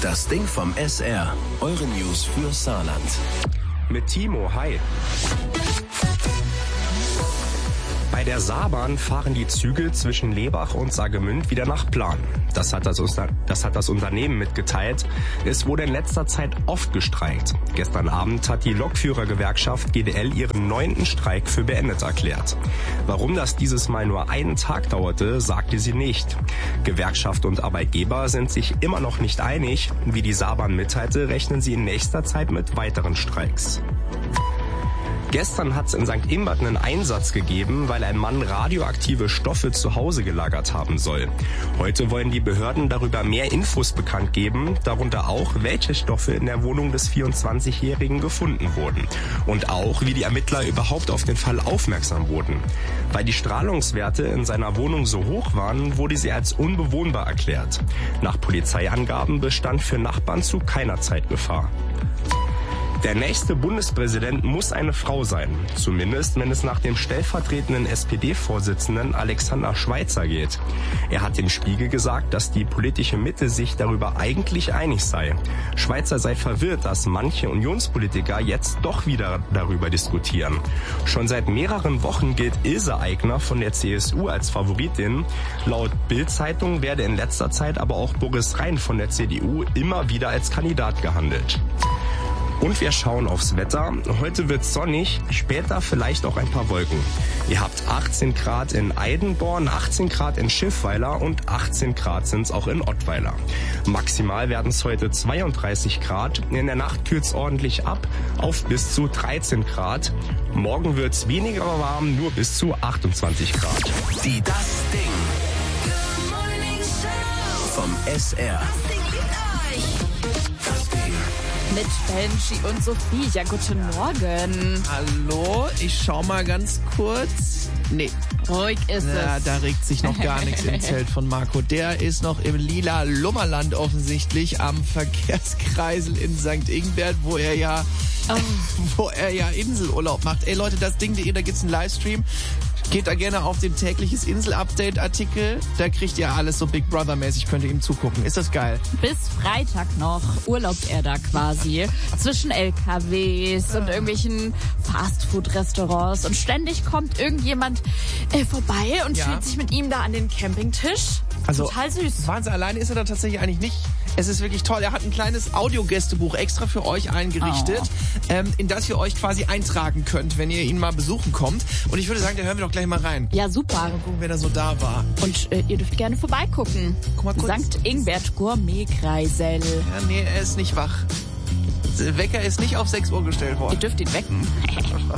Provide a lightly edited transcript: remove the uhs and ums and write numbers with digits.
Das Ding vom SR. Eure News für Saarland. Mit Timo, hi. Bei der Saarbahn fahren die Züge zwischen Lebach und Saargemünd wieder nach Plan. Das hat das Unternehmen mitgeteilt. Es wurde in letzter Zeit oft gestreikt. Gestern Abend hat die Lokführergewerkschaft GDL ihren 9. Streik für beendet erklärt. Warum das dieses Mal nur einen Tag dauerte, sagte sie nicht. Gewerkschaft und Arbeitgeber sind sich immer noch nicht einig. Wie die Saarbahn mitteilte, rechnen sie in nächster Zeit mit weiteren Streiks. Gestern hat es in St. Ingbert einen Einsatz gegeben, weil ein Mann radioaktive Stoffe zu Hause gelagert haben soll. Heute wollen die Behörden darüber mehr Infos bekannt geben, darunter auch, welche Stoffe in der Wohnung des 24-Jährigen gefunden wurden. Und auch, wie die Ermittler überhaupt auf den Fall aufmerksam wurden. Weil die Strahlungswerte in seiner Wohnung so hoch waren, wurde sie als unbewohnbar erklärt. Nach Polizeiangaben bestand für Nachbarn zu keiner Zeit Gefahr. Der nächste Bundespräsident muss eine Frau sein, zumindest wenn es nach dem stellvertretenden SPD-Vorsitzenden Alexander Schweitzer geht. Er hat dem Spiegel gesagt, dass die politische Mitte sich darüber eigentlich einig sei. Schweitzer sei verwirrt, dass manche Unionspolitiker jetzt doch wieder darüber diskutieren. Schon seit mehreren Wochen gilt Ilse Aigner von der CSU als Favoritin. Laut Bild-Zeitung werde in letzter Zeit aber auch Boris Rhein von der CDU immer wieder als Kandidat gehandelt. Und wir schauen aufs Wetter. Heute wird's sonnig, später vielleicht auch ein paar Wolken. Ihr habt 18 Grad in Eidenborn, 18 Grad in Schiffweiler und 18 Grad sind's auch in Ottweiler. Maximal werden's heute 32 Grad. In der Nacht kühlt's ordentlich ab auf bis zu 13 Grad. Morgen wird's weniger warm, nur bis zu 28 Grad. Die Das Ding vom SR. Mit Benji und Sophie. Ja, guten Morgen. Hallo, ich schau mal ganz kurz. Nee. Ruhig ist es. Da regt sich noch gar nichts im Zelt von Marco. Der ist noch im lila Lummerland offensichtlich am Verkehrskreisel in St. Ingbert, wo er ja Inselurlaub macht. Ey Leute, das Ding.de, da gibt's einen Livestream. Geht da gerne auf den tägliches Insel-Update-Artikel. Da kriegt ihr alles so Big Brother-mäßig, könnt ihr ihm zugucken. Ist das geil? Bis Freitag noch urlaubt er da quasi zwischen LKWs und irgendwelchen Fastfood-Restaurants. Und ständig kommt irgendjemand vorbei und fühlt sich mit ihm da an den Campingtisch. Also, total süß. Wahnsinn, alleine ist er da tatsächlich eigentlich nicht. Es ist wirklich toll. Er hat ein kleines Audiogästebuch extra für euch eingerichtet, in das ihr euch quasi eintragen könnt, wenn ihr ihn mal besuchen kommt. Und ich würde sagen, da hören wir doch gleich mal rein. Ja, super. Mal gucken, wer da so da war. Und ihr dürft gerne vorbeigucken. Guck mal kurz. St. Ingbert Gourmet-Kreisel. Ja, nee, er ist nicht wach. Der Wecker ist nicht auf 6 Uhr gestellt worden. Ihr dürft ihn wecken.